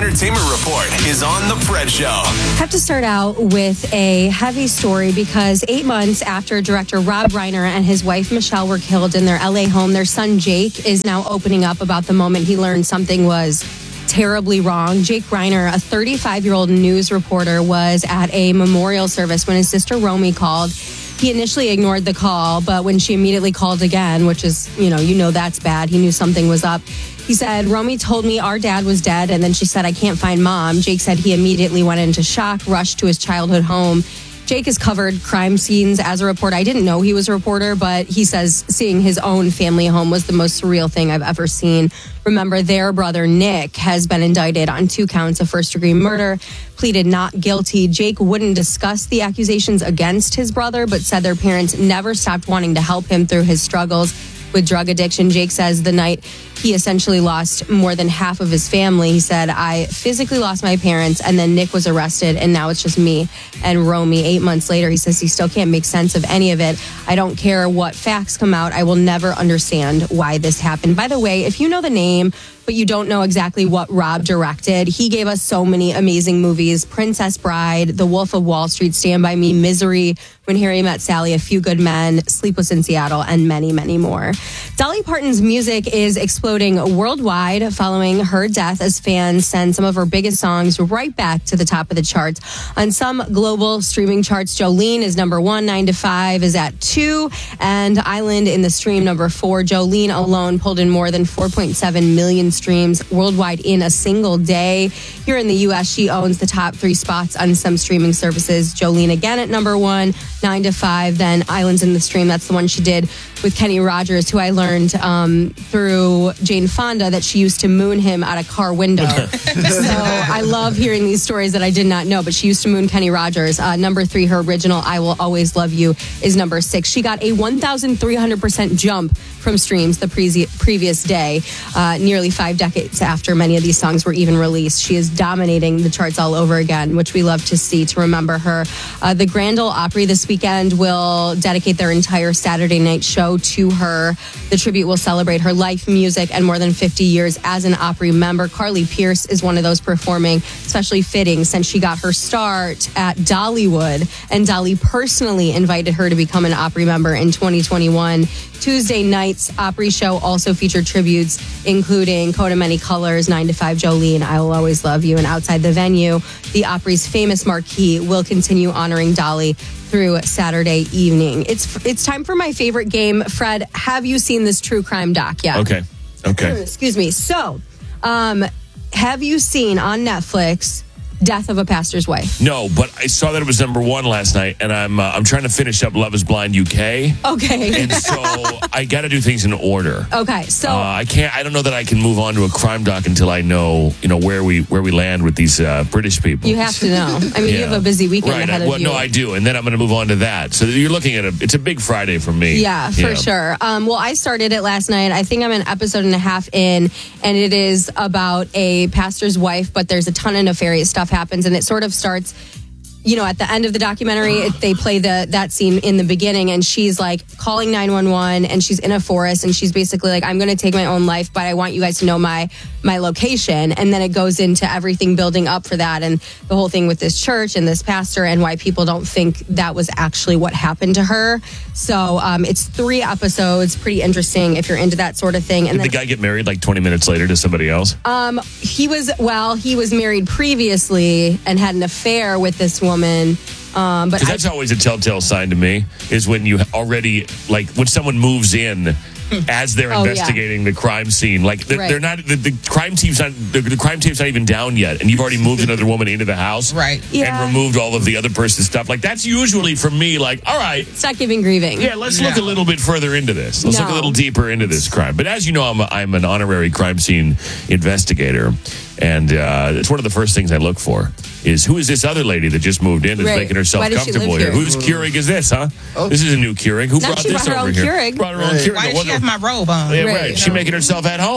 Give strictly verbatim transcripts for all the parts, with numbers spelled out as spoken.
entertainment report is on The Fred Show. I have to start out with a heavy story because eight months after director Rob Reiner and his wife Michelle were killed in their L A home, their son Jake is now opening up about the moment he learned something was terribly wrong. Jake Reiner, a thirty-five-year-old news reporter, was at a memorial service when his sister Romy called. He initially ignored the call, but when she immediately called again, which is, you know, you know that's bad. He knew something was up. He said, Romy told me our dad was dead, and then she said, I can't find mom. Jake said he immediately went into shock, rushed to his childhood home. Jake has covered crime scenes as a reporter. I didn't know he was a reporter, but he says seeing his own family home was the most surreal thing I've ever seen. Remember, their brother Nick has been indicted on two counts of first-degree murder, pleaded not guilty. Jake wouldn't discuss the accusations against his brother, but said their parents never stopped wanting to help him through his struggles with drug addiction. Jake says the night he essentially lost more than half of his family, he said, I physically lost my parents, and then Nick was arrested, and now it's just me and Romy. Eight months later, he says he still can't make sense of any of it. I don't care what facts come out. I will never understand why this happened. By the way, if you know the name, but you don't know exactly what Rob directed, he gave us so many amazing movies. Princess Bride, The Wolf of Wall Street, Stand By Me, Misery, When Harry Met Sally, A Few Good Men, Sleepless in Seattle, and many, many more. Dolly Parton's music is exploding worldwide following her death as fans send some of her biggest songs right back to the top of the charts. On some global streaming charts, Jolene is number one, Nine to Five is at two, and Island in the stream number four. Jolene alone pulled in more than four point seven million streams worldwide in a single day. Here in the U S, she owns the top three spots on some streaming services. Jolene again at number one, Nine to Five, then Islands in the Stream. That's the one she did with Kenny Rogers, who I learned um, through Jane Fonda that she used to moon him out a car window. So I love hearing these stories that I did not know, but she used to moon Kenny Rogers. Uh, number three, her original I Will Always Love You is number six. She got a one thousand three hundred percent jump from streams the pre- previous day, uh, nearly five decades after many of these songs were even released. She is dominating the charts all over again, which we love to see, to remember her. Uh, the Grand Ole Opry this weekend will dedicate their entire Saturday night show to her. The tribute will celebrate her life, music, and more than fifty years as an Opry member. Carly Pearce is one of those performing, especially fitting since she got her start at Dollywood, and Dolly personally invited her to become an Opry member in twenty twenty-one. Tuesday night's Opry show also featured tributes, including Coat of Many Colors, Nine to Five, Jolene, I Will Always Love You, and outside the venue, the Opry's famous marquee will continue honoring Dolly through Saturday evening. It's it's time for my favorite game. Fred, have you seen this true crime doc yet? Okay. Okay. Excuse me. So, um, have you seen on Netflix Death of a Pastor's Wife? No, but I saw that it was number one last night, and I'm uh, I'm trying to finish up Love Is Blind U K. Okay. And so I got to do things in order. Okay, so uh, I can't. I don't know that I can move on to a crime doc until I know, you know, where we where we land with these uh, British people. You have to know. I mean, yeah. You have a busy weekend right. ahead I, of well, you. No, I do, and then I'm going to move on to that. So you're looking at a. It's a big Friday for me. Yeah, for yeah. sure. Um, well, I started it last night. I think I'm an episode and a half in, and it is about a pastor's wife, but there's a ton of nefarious stuff happens, and it sort of starts, you know, at the end of the documentary, it, they play the that scene in the beginning, and she's like calling nine one one, and she's in a forest, and she's basically like, I'm going to take my own life, but I want you guys to know my my location. And then it goes into everything building up for that, and the whole thing with this church and this pastor, and why people don't think that was actually what happened to her. So um, it's three episodes, pretty interesting if you're into that sort of thing. And Did then, the guy get married like twenty minutes later to somebody else? Um, he was, well, he was married previously and had an affair with this woman. Um, but that's always a telltale sign to me, is when you already, like, when someone moves in as they're oh, investigating yeah. the crime scene. Like, they're, right. they're not, the, the crime team's not, the, the crime team's not even down yet, and you've already moved another woman into the house. Right. Yeah. And removed all of the other person's stuff. Like, that's usually for me, like, all right. It's not giving grieving. Yeah, let's No. look a little bit further into this. Let's No. look a little deeper into this crime. But as you know, I'm, a, I'm an honorary crime scene investigator. And uh, it's one of the first things I look for is, who is this other lady that just moved in and Right. is making herself Why does she comfortable live here? here? Whose Keurig is this, huh? Oh. This is a new Keurig. Who Now brought she this brought her over own here? Keurig. Brought her own Right. Keurig. Why No does she wonder- have my robe on? Yeah, Right. right. She making herself at home.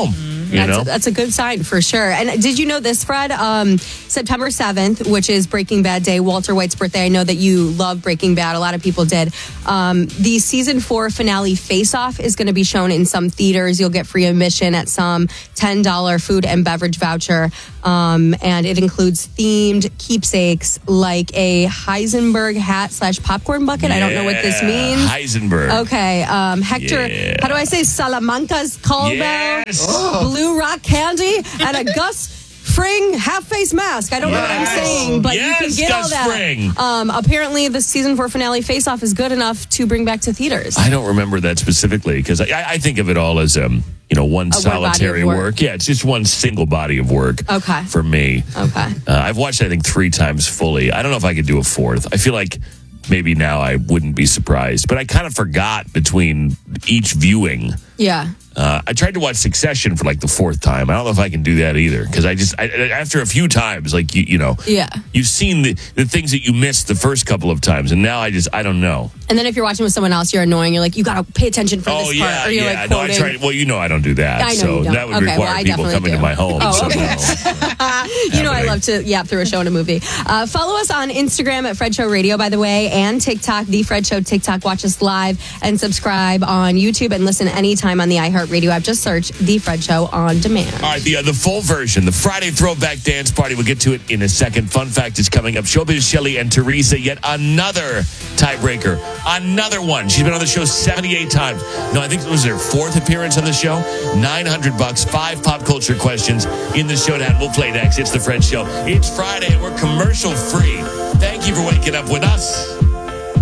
You that's, know? that's a good sign for sure. And did you know this, Fred? Um, September seventh, which is Breaking Bad Day, Walter White's birthday. I know that you love Breaking Bad. A lot of people did. Um, the season four finale Face Off is going to be shown in some theaters. You'll get free admission at some ten dollars food and beverage voucher. Um, and it includes themed keepsakes like a Heisenberg hat slash popcorn bucket. I don't know what this means. Heisenberg. Okay. Um, Hector, Yeah. how do I say Salamanca's call Yes. bell? Blue Rock candy and a Gus Fring half-face mask. I don't know what I'm Yes. saying, but Yes, you can get Gus all that. Fring. Um, apparently, the season four finale Face-Off is good enough to bring back to theaters. I don't remember that specifically because I, I think of it all as um, you know, one A one solitary body of work. work. Yeah, it's just one single body of work. Okay. For me. Okay. Uh, I've watched it, I think, three times fully. I don't know if I could do a fourth. I feel like maybe now I wouldn't be surprised, but I kind of forgot between each viewing. Yeah. Uh, I tried to watch Succession for like the fourth time. I don't know if I can do that either because I just I, after a few times, like you, you know, Yeah. you've seen the, the things that you missed the first couple of times, and now I just I don't know. And then if you're watching with someone else, you're annoying. You're like, you got to pay attention for Oh this yeah, part. Or you're yeah. like no, I quoting. tried. Well, you know, I don't do that. I know so you don't. that would Okay, require well, I people definitely coming do. to my home. Oh, okay. somehow. You know, I Happening. love to yap through a show and a movie. Uh, follow us on Instagram at Fred Show Radio, by the way, and TikTok, The Fred Show TikTok. Watch us live and subscribe on YouTube and listen anytime on the iHeartRadio app. Just search The Fred Show on demand. All right, the uh, the full version, the Friday Throwback Dance Party. We'll get to it in a second. Fun fact is coming up. Showbiz Shelley and Teresa, yet another tiebreaker. Another one. She's been on the show seventy-eight times. No, I think it was her fourth appearance on the show. nine hundred bucks, five pop culture questions in the showdown. We'll play next. It's The Fred Show. It's Friday and we're commercial free. Thank you for waking up with us.